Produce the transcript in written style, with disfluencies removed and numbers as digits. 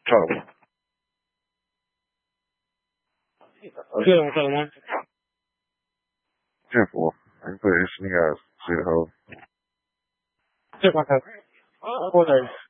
trouble. Good, what's up, man? 10-4. I can put this in the guys. See the hoe. Check my car. 4:30.